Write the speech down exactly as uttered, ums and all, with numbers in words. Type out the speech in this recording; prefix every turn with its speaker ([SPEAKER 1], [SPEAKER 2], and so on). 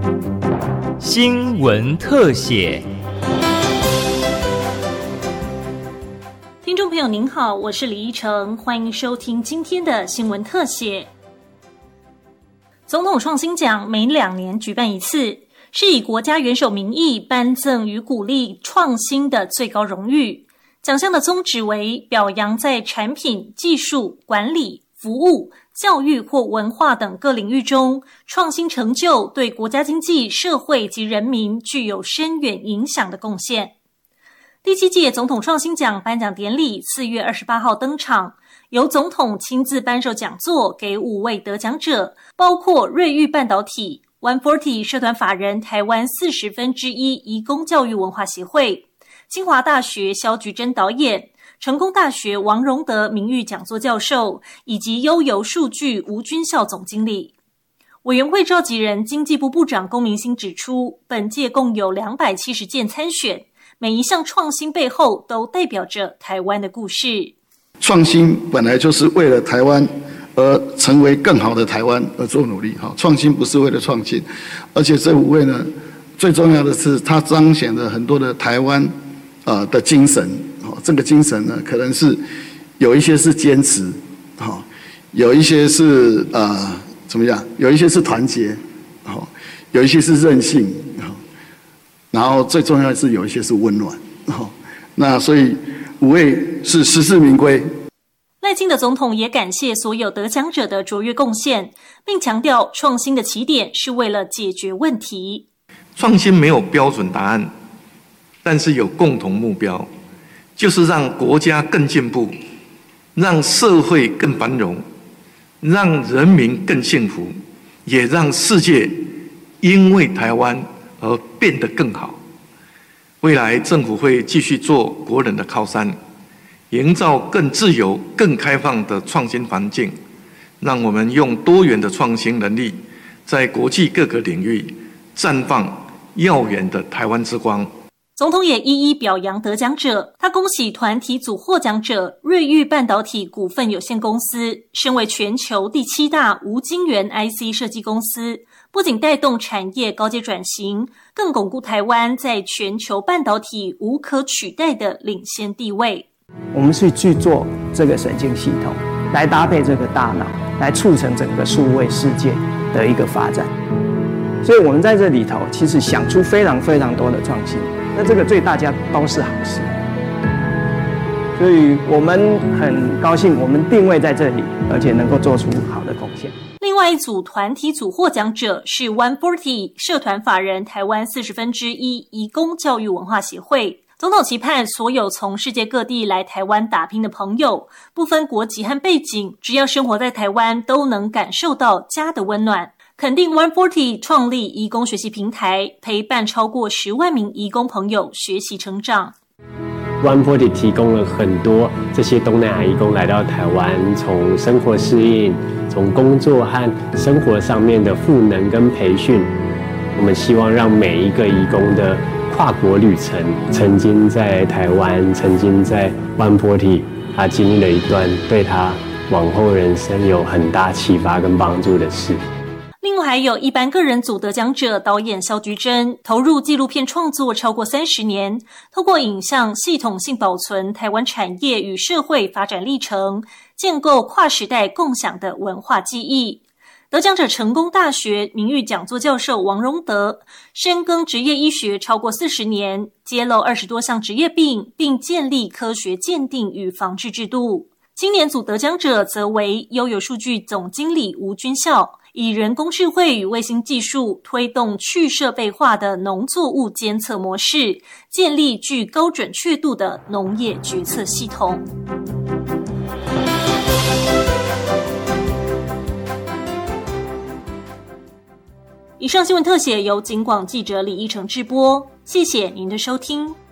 [SPEAKER 1] 新闻特写。
[SPEAKER 2] 听众朋友您好，我是李依晨，欢迎收听今天的新闻特写。总统创新奖每两年举办一次，是以国家元首名义颁赠与鼓励创新的最高荣誉。奖项的宗旨为表扬在产品、技术、管理、服务、教育或文化等各领域中，创新成就对国家经济、社会及人民具有深远影响的贡献。第七届总统创新奖颁奖典礼四月二十八号登场，由总统亲自颁授讲座给五位得奖者，包括瑞昱半导体、一百四十社团法人台湾四十分之一移工教育文化协会、清华大学萧菊珍导演、成功大学王荣德名誉讲座教授，以及悠游数据吴军校总经理。委员会召集人经济部部长龚明鑫指出，本届共有两百七十件参选，每一项创新背后都代表着台湾的故事。
[SPEAKER 3] 创新本来就是为了台湾而成为更好的台湾而做努力，创新不是为了创新，而且这五位呢，最重要的是它彰显了很多的台湾呃的精神，这个精神呢，可能是有一些是坚持，有一些是呃怎么样，有一些是团结，有一些是韧性，然后最重要的是有一些是温暖。那所以五位是实至名归。
[SPEAKER 2] 赖清德总统也感谢所有得奖者的卓越贡献，并强调创新的起点是为了解决问题。
[SPEAKER 4] 创新没有标准答案，但是有共同目标，就是让国家更进步，让社会更繁荣，让人民更幸福，也让世界因为台湾而变得更好。未来政府会继续做国人的靠山，营造更自由、更开放的创新环境，让我们用多元的创新能力，在国际各个领域绽放耀眼的台湾之光。
[SPEAKER 2] 总统也一一表扬得奖者，他恭喜团体组获奖者瑞昱半导体股份有限公司，身为全球第七大无晶圆 I C 设计公司，不仅带动产业高阶转型，更巩固台湾在全球半导体无可取代的领先地位。
[SPEAKER 5] 我们是去做这个神经系统，来搭配这个大脑，来促成整个数位世界的一个发展。所以我们在这里头其实想出非常非常多的创新，那这个对大家都是好事。所以我们很高兴我们定位在这里，而且能够做出好的贡献。
[SPEAKER 2] 另外一组团体组获奖者是一百四十社团法人台湾四十分之一移工教育文化协会。总统期盼所有从世界各地来台湾打拼的朋友，不分国籍和背景，只要生活在台湾都能感受到家的温暖。肯定一百四十创立移工学习平台，陪伴超过十万名移工朋友学习成长。
[SPEAKER 6] 一百四十提供了很多这些东南亚移工来到台湾，从生活适应，从工作和生活上面的赋能跟培训，我们希望让每一个移工的跨国旅程，曾经在台湾，曾经在一百四十，他经历了一段对他往后人生有很大启发跟帮助的事。
[SPEAKER 2] 另外还有一般个人组得奖者导演萧菊珍，投入纪录片创作超过三十年，透过影像系统性保存台湾产业与社会发展历程，建构跨时代共享的文化记忆。得奖者成功大学名誉讲座教授王荣德，深耕职业医学超过四十年，揭露二十多项职业病，并建立科学鉴定与防治制度。今年组得奖者则为悠游数据总经理吴军校，以人工智慧与卫星技术推动去设备化的农作物监测模式，建立具高准确度的农业决策系统。以上新闻特写由警广记者李依晨制播，谢谢您的收听。